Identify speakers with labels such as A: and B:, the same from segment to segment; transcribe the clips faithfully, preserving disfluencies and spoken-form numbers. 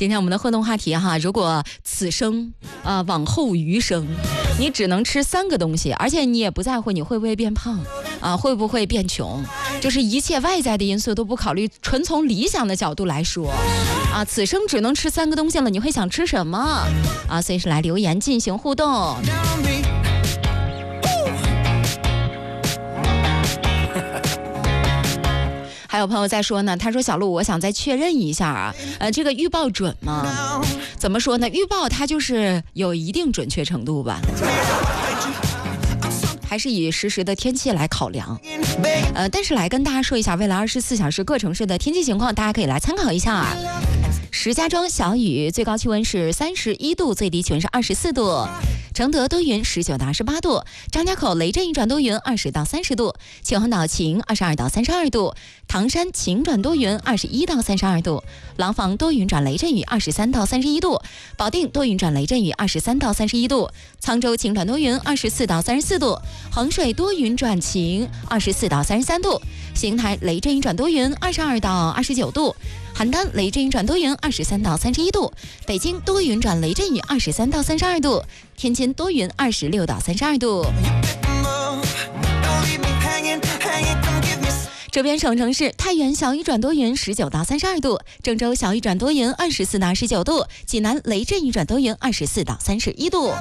A: 今天我们的互动话题哈，如果此生啊、呃、往后余生，你只能吃三个东西，而且你也不在乎你会不会变胖啊，会不会变穷，就是一切外在的因素都不考虑，纯从理想的角度来说啊，此生只能吃三个东西了，你会想吃什么啊？随时来留言进行互动。还有朋友在说呢，他说小鹿，我想再确认一下啊，呃，这个预报准吗？怎么说呢？预报它就是有一定准确程度吧，还是以实时的天气来考量。呃，但是来跟大家说一下，未来二十四小时各城市的天气情况，大家可以来参考一下。石家庄小雨，最高气温是三十一度，最低气温是二十四度。承德多云，十九到二十八度；张家口雷阵雨转多云，二十到三十度；秦皇岛晴，二十二到三十二度；唐山晴转多云，二十一到三十二度；廊坊多云转雷阵雨，二十三到三十一度；保定多云转雷阵雨，二十三到三十一度；沧州晴转多云，二十四到三十四度；衡水多云转晴，二十四到三十三度；邢台雷阵雨转多云，二十二到二十九度；邯郸雷阵雨转多云，二十三到三十一度；北京多云转雷阵雨，二十三到三十二度；天津多云，二十六到三十二度。周边省城市：太原小雨转多云，十九到三十二度；郑州小雨转多云，二十四到十九度；济南雷阵雨转多云，二十四到三十一度。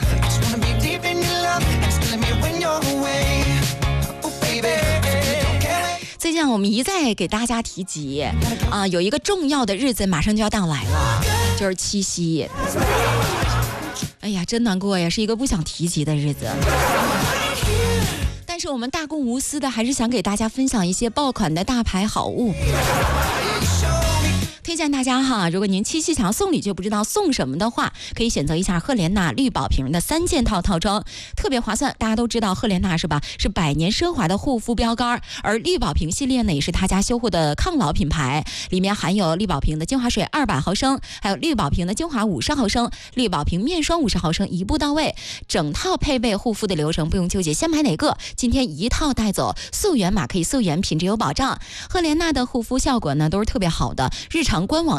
A: 最近我们一再给大家提及啊，有一个重要的日子马上就要到来了，就是七夕。哎呀，真难过呀，是一个不想提及的日子。但是我们大公无私的，还是想给大家分享一些爆款的大牌好物。推荐大家哈，如果您七夕想要送礼却不知道送什么的话，可以选择一下赫莲娜绿宝瓶的三件套套装，特别划算。大家都知道赫莲娜是吧，是百年奢华的护肤标杆，而绿宝瓶系列呢也是他家修护的抗老品牌，里面含有绿宝瓶的精华水二百毫升，还有绿宝瓶的精华五十毫升，绿宝瓶面霜五十毫升，一步到位，整套配备护肤的流程，不用纠结先买哪个，今天一套带走，溯源码可以溯源，品质有保障。赫莲娜的护肤效果呢都是特别好的，日常官网